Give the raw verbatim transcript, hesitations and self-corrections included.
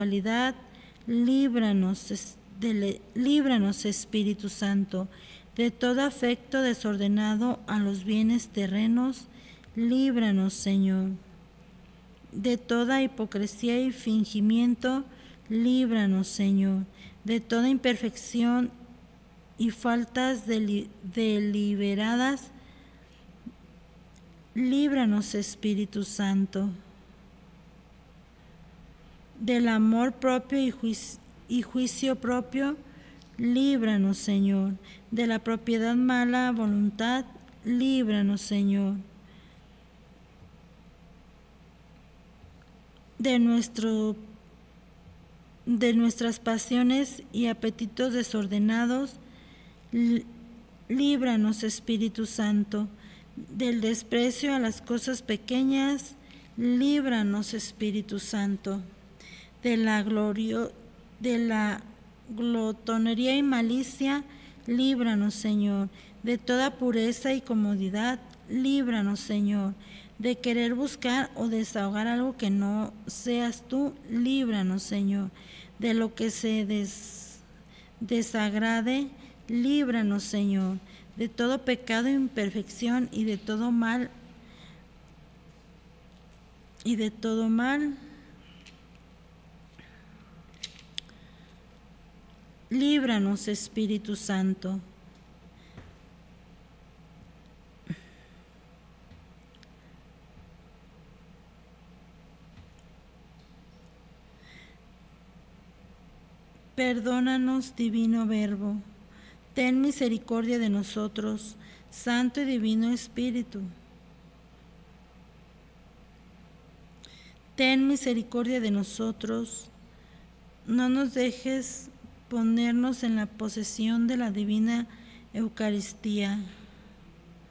espiritualidad, líbranos, es- de- líbranos, Espíritu Santo, de todo afecto desordenado a los bienes terrenos, líbranos, Señor. De toda hipocresía y fingimiento, líbranos, Señor. De toda imperfección y faltas deli- deliberadas, líbranos, Espíritu Santo. Del amor propio y, juicio, y juicio propio, líbranos, Señor. De la propiedad mala voluntad, líbranos, Señor. De nuestro de nuestras pasiones y apetitos desordenados, líbranos, Espíritu Santo. Del desprecio a las cosas pequeñas, líbranos, Espíritu Santo. De la gloria, de la glotonería y malicia, líbranos, Señor. De toda pureza y comodidad, líbranos, Señor. De querer buscar o desahogar algo que no seas tú, líbranos, Señor. De lo que se des, desagrade, líbranos, Señor. De todo pecado e imperfección y de todo mal, y de todo mal, líbranos, Espíritu Santo. Perdónanos, divino Verbo. Ten misericordia de nosotros, Santo y Divino Espíritu. Ten misericordia de nosotros. No nos dejes ponernos en la posesión de la divina Eucaristía.